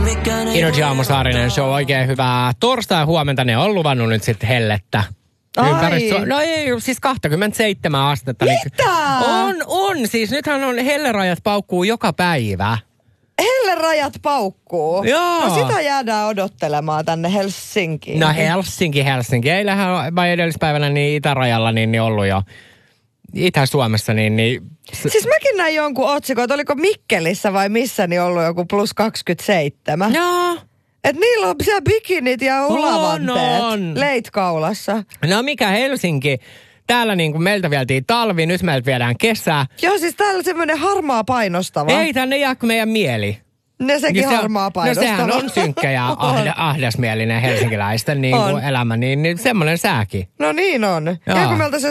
Energy Aamu Saarinen Show, oikein hyvää torstai huomenta. Ne on luvannut nyt sitten hellettä. No ei, siis 27 astetta. Mitä? On. Siis nythän on hellerajat paukkuu joka päivä. Hellerajat paukkuu? Joo. No sitä jäädään odottelemaan tänne Helsinkiin. No Helsinki. Eilähän vai edellispäivänä niin itärajalla niin ollut jo. Itä-Suomessa niin... Siis mäkin näin jonkun otsikon, että oliko Mikkelissä vai missä niin ollut joku plus 27. Joo. Et niillä on siellä bikinit ja ulavanteet leitkaulassa. No mikä Helsinki? Täällä niin kuin meiltä vieltiin talvi, nyt meiltä viedään kesää. Joo, siis täällä semmoinen harmaa painostava. Ei tänne jää meidän mieli. Sekin harmaa painostava. No sehän on synkkä ja ahdasmielinen helsinkiläisten niin kuin elämä, niin semmoinen sääkin. No niin on. Ja kun meiltä se